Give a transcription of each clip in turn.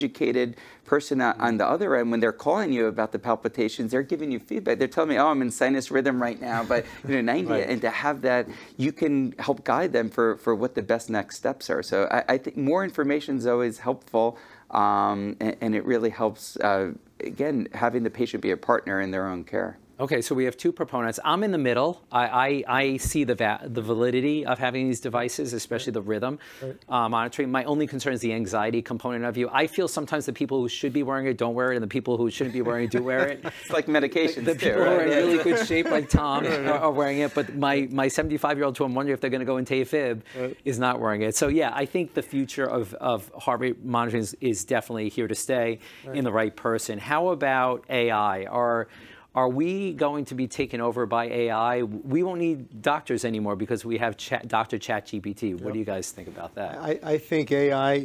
educated person on the other end, when they're calling you about the palpitations, they're giving you feedback. They're telling me, oh, I'm in sinus rhythm right now, but 90, Right. and to have that, you can help guide them for what the best next steps are. So I think more information is always helpful, and it really helps, again, having the patient be a partner in their own care. Okay, so we have two proponents. I'm in the middle. I see the validity of having these devices, especially the rhythm monitoring. My only concern is the anxiety component of you. I feel sometimes the people who should be wearing it don't wear it, and the people who shouldn't be wearing it do wear it. It's like medications The people too, who are right? in really good shape, like Tom, are wearing it, but my 75-year-old who I'm wondering if they're going to go into AFib is not wearing it. So yeah, I think the future of heart rate monitoring is definitely here to stay in the right person. How about AI? Are we going to be taken over by AI? We won't need doctors anymore because we have Dr. ChatGPT. What do you guys think about that? I think AI,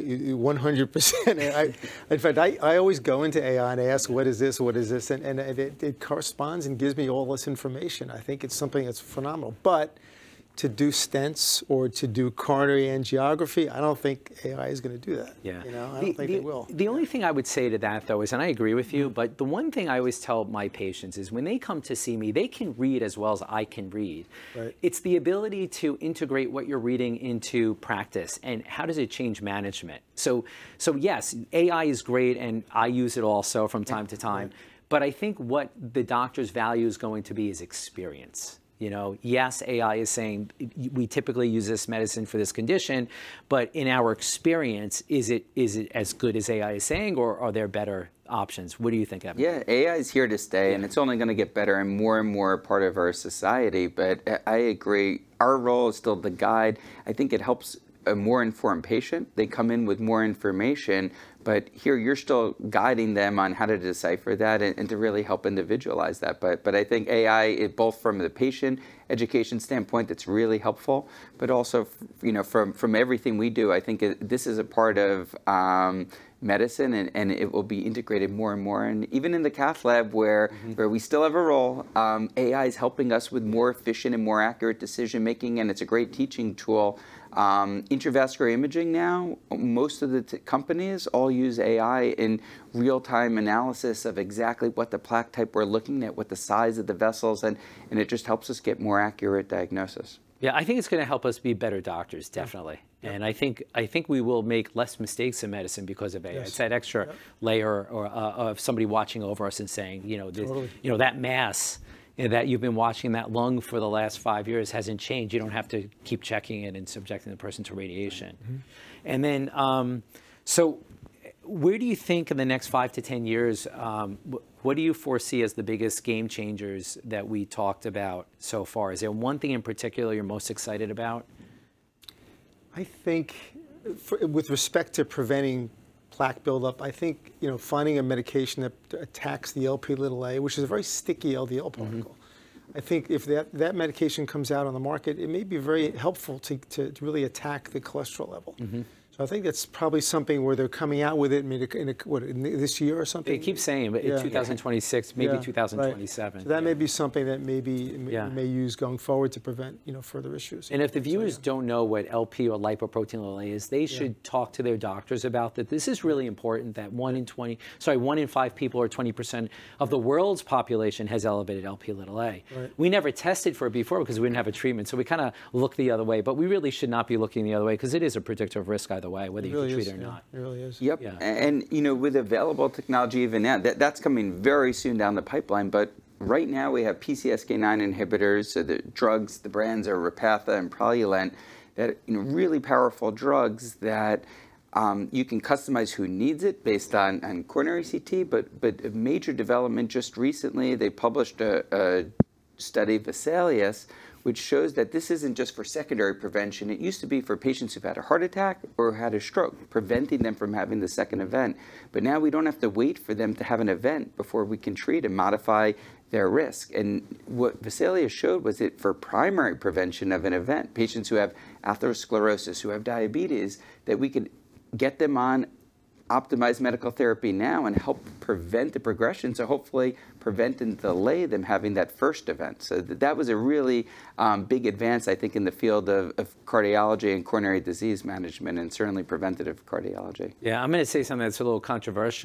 100%. In fact, I always go into AI and I ask, what is this, and it corresponds and gives me all this information. I think it's something that's phenomenal. But to do stents or to do coronary angiography, I don't think AI is going to do that. Yeah. You know, I don't think it will. The only thing I would say to that, though, is, and I agree with you, but the one thing I always tell my patients is when they come to see me, they can read as well as I can read. Right. It's the ability to integrate what you're reading into practice, and how does it change management? So yes, AI is great, and I use it also from time to time, but I think what the doctor's value is going to be is experience. You know, yes, AI is saying we typically use this medicine for this condition, but in our experience, is it as good as AI is saying, or are there better options? What do you think, Evan? Yeah, AI is here to stay, and it's only going to get better and more a part of our society. But I agree, our role is still the guide. I think it helps a more informed patient. They come in with more information, but here you're still guiding them on how to decipher that and to really help individualize that. But I think AI, both from the patient education standpoint, that's really helpful, but also from everything we do, I think this is a part of medicine, and it will be integrated more and more. And even in the cath lab, where we still have a role, AI is helping us with more efficient and more accurate decision making, and it's a great teaching tool. Intravascular imaging now, most of the companies all use AI in real-time analysis of exactly what the plaque type we're looking at, what the size of the vessels, and it just helps us get more accurate diagnosis. Yeah, I think it's going to help us be better doctors, definitely. Yeah. And I think we will make less mistakes in medicine because of AI. Yes. It's that extra layer of somebody watching over us and saying, that mass that you've been watching, that lung for the last 5 years hasn't changed. You don't have to keep checking it and subjecting the person to radiation. And then, so where do you think in the next 5 to 10 years, what do you foresee as the biggest game changers that we talked about so far? Is there one thing in particular you're most excited about? I think, with respect to preventing plaque buildup, I think finding a medication that attacks the Lp(a), which is a very sticky LDL particle. I think if that medication comes out on the market, it may be very helpful to really attack the cholesterol level. So I think that's probably something where they're coming out with it in this year or something. They keep saying, but in 2026, maybe 2027. Right. So that may be something that maybe may use going forward to prevent further issues. And if the viewers don't know what LP or lipoprotein(a) is, they should talk to their doctors about that. This is really important. That 1 in 5 people, or 20% of the world's population, has elevated Lp(a). Right. We never tested for it before because we didn't have a treatment, so we kind of look the other way. But we really should not be looking the other way because it is a predictor of risk either way, whether you can treat it or not. It really is. Yep. Yeah. And with available technology even now, that's coming very soon down the pipeline. But right now we have PCSK9 inhibitors. So the drugs, the brands are Repatha and Praluent, that really powerful drugs that you can customize who needs it based on coronary CT. But a major development just recently, they published a study, Vesalius, which shows that this isn't just for secondary prevention. It used to be for patients who've had a heart attack or had a stroke, preventing them from having the second event. But now we don't have to wait for them to have an event before we can treat and modify their risk. And what Vesalius showed was that for primary prevention of an event, patients who have atherosclerosis, who have diabetes, that we could get them on optimize medical therapy now and help prevent the progression, so hopefully prevent and delay them having that first event. So that was a really big advance, I think, in the field of cardiology and coronary disease management, and certainly preventative cardiology. Yeah, I'm going to say something that's a little controversial.